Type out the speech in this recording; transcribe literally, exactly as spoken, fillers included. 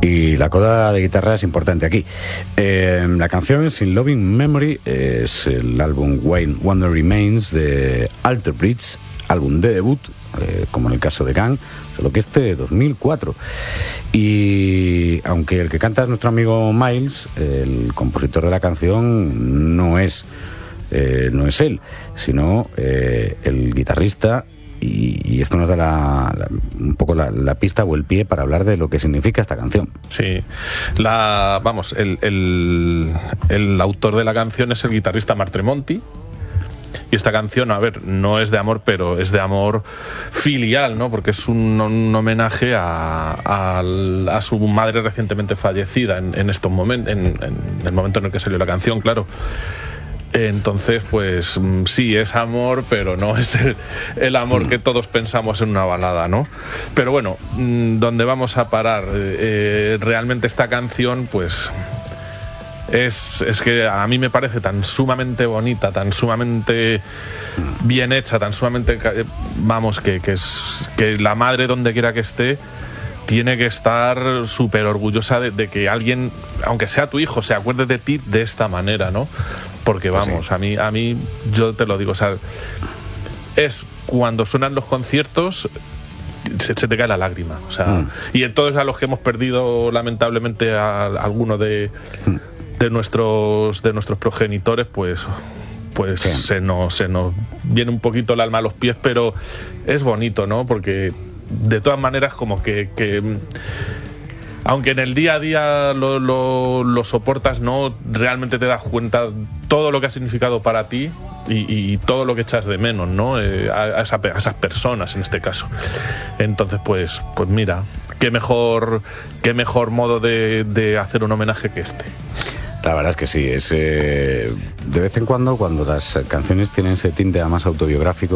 Y la coda de guitarra es importante aquí. Eh, la canción Sin Loving Memory es el álbum When Wonder Remains de Alter Bridge, álbum de debut, eh, como en el caso de Gang, solo que este de dos mil cuatro. Y aunque el que canta es nuestro amigo Miles, el compositor de la canción no es, eh, no es él, sino eh, el guitarrista. Y, y esto nos da la, la, un poco la, la pista o el pie para hablar de lo que significa esta canción. Sí, la, vamos, el, el, el autor de la canción es el guitarrista Mark Tremonti. Y esta canción, a ver, no es de amor, pero es de amor filial, ¿no? Porque es un, un homenaje a, a, a su madre recientemente fallecida en, en estos momentos, en, en el momento en el que salió la canción, claro. Entonces, pues sí, es amor, pero no es el, el amor que todos pensamos en una balada, ¿no? Pero bueno, ¿dónde vamos a parar? Eh, realmente esta canción, pues es, es que a mí me parece tan sumamente bonita, tan sumamente bien hecha, tan sumamente, vamos, que, que, es, que la madre, donde quiera que esté, tiene que estar súper orgullosa de, de que alguien, aunque sea tu hijo, se acuerde de ti de esta manera, ¿no? Porque vamos, pues sí. a mí, a mí, yo te lo digo, o sea, es cuando suenan los conciertos, se, se te cae la lágrima, o sea, mm. y en todos a los que hemos perdido lamentablemente a, a alguno de, mm. de nuestros de nuestros progenitores, pues pues sí. se nos se nos viene un poquito el alma a los pies, pero es bonito, ¿no? Porque de todas maneras como que, que aunque en el día a día lo, lo, lo soportas, no realmente te das cuenta todo lo que ha significado para ti y, y todo lo que echas de menos, ¿no? Eh, a, a, esa, a esas personas en este caso. Entonces, pues, pues mira, qué mejor, qué mejor modo de, de hacer un homenaje que este. La verdad es que sí, es eh, de vez en cuando, cuando las canciones tienen ese tinte más autobiográfico,